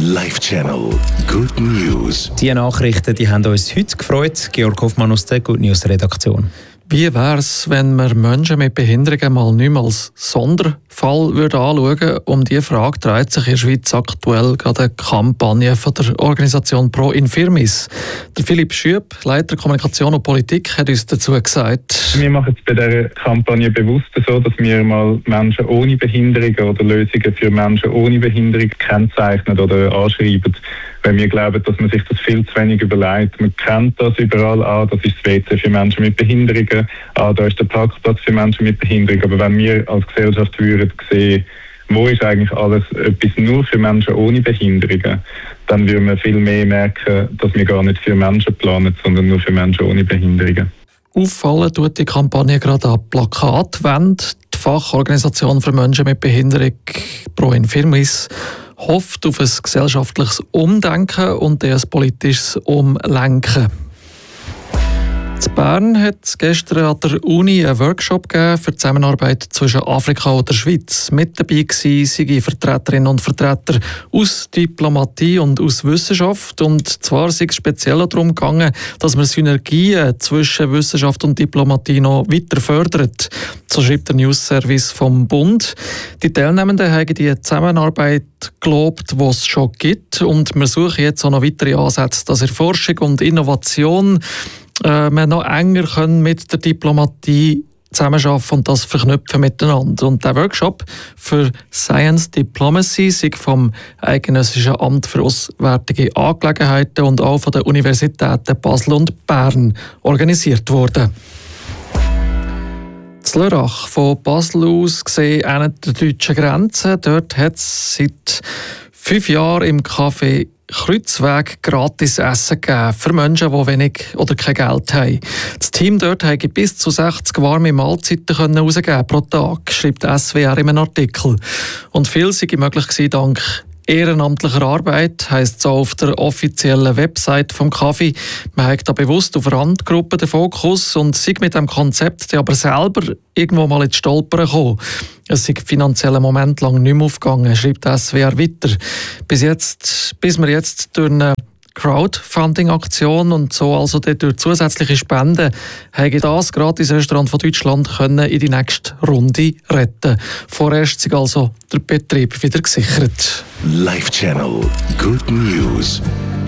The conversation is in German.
Live Channel Good News. Die Nachrichten die haben uns heute gefreut. Georg Hoffmann aus der Good News Redaktion. Wie wäre es, wenn wir Menschen mit Behinderungen mal nicht mehr als Sonderfall anschauen würden? Um diese Frage dreht sich in der Schweiz aktuell gerade eine Kampagne von der Organisation Pro Infirmis. Der Philipp Schüb, Leiter Kommunikation und Politik, hat uns dazu gesagt. Wir machen es bei dieser Kampagne bewusst so, dass wir mal Menschen ohne Behinderung oder Lösungen für Menschen ohne Behinderung kennzeichnen oder anschreiben. Weil wir glauben, dass man sich das viel zu wenig überlegt. Man kennt das überall das ist das WC für Menschen mit Behinderungen, da ist der Parkplatz für Menschen mit Behinderung. Aber wenn wir als Gesellschaft würden sehen, wo ist eigentlich alles etwas nur für Menschen ohne Behinderungen, dann würden wir viel mehr merken, dass wir gar nicht für Menschen planen, sondern nur für Menschen ohne Behinderungen. Auffallen tut die Kampagne gerade an Plakatwände. Die Fachorganisation für Menschen mit Behinderung Pro Infirmis hofft auf ein gesellschaftliches Umdenken und ein politisches Umlenken. In Bern hat es gestern an der Uni einen Workshop gegeben für die Zusammenarbeit zwischen Afrika und der Schweiz. Mit dabei waren Vertreterinnen und Vertreter aus Diplomatie und aus Wissenschaft. Und zwar sei es speziell darum gegangen, dass man Synergien zwischen Wissenschaft und Diplomatie noch weiter fördert. So schreibt der News-Service vom Bund. Die Teilnehmenden haben die Zusammenarbeit gelobt, die es schon gibt. Und wir suchen jetzt auch noch weitere Ansätze, dass in Forschung und Innovation wir noch enger mit der Diplomatie zusammenarbeiten und das verknüpfen miteinander. Und der Workshop für Science Diplomacy sei vom Eidgenössischen Amt für Auswärtige Angelegenheiten und auch von den Universitäten Basel und Bern organisiert worden. In Lörrach, von Basel aus gesehen, an der deutschen Grenze. Dort hat es seit 5 Jahren im Café Kreuzweg gratis Essen gegeben für Menschen, die wenig oder kein Geld haben. Das Team dort konnte bis zu 60 warme Mahlzeiten herausgeben pro Tag, schreibt der SWR in einem Artikel. Und viel sei möglich gewesen dank ehrenamtlicher Arbeit, heisst es auch auf der offiziellen Website vom Kaffee. Man hat da bewusst auf Randgruppen den Fokus und sei mit dem Konzept aber selber irgendwo mal ins Stolpern gekommen. Es sei finanziell einen Moment lang nicht mehr aufgegangen, schreibt der SWR weiter. Bis wir jetzt durch eine Crowdfunding-Aktion und so also durch zusätzliche Spenden habe das Gratis-Restaurant von Deutschland können in die nächste Runde retten. Vorerst sei also der Betrieb wieder gesichert. Live Channel Good News.